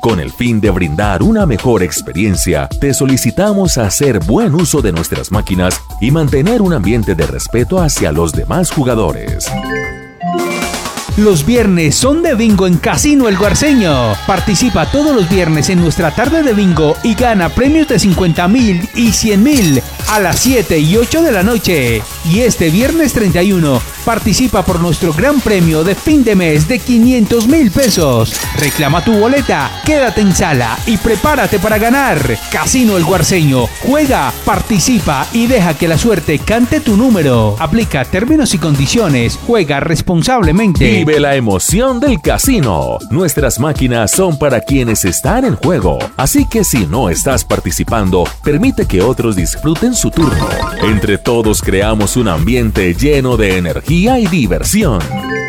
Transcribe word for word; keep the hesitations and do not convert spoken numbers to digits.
Con el fin de brindar una mejor experiencia, te solicitamos hacer buen uso de nuestras máquinas y mantener un ambiente de respeto hacia los demás jugadores. Los viernes son de bingo en Casino El Guarceño. Participa todos los viernes en nuestra tarde de bingo y gana premios de cincuenta mil y cien mil a las siete y ocho de la noche. Y este viernes treinta y uno participa por nuestro gran premio de fin de mes de quinientos mil pesos. Reclama tu boleta, quédate en sala y prepárate para ganar. Casino El Guarceño. Juega, participa y deja que la suerte cante tu número. Aplica términos y condiciones. Juega responsablemente. Vive la emoción del casino. Nuestras máquinas son para quienes están en juego. Así que si no estás participando, permite que otros disfruten su turno. Entre todos creamos un ambiente lleno de energía y diversión.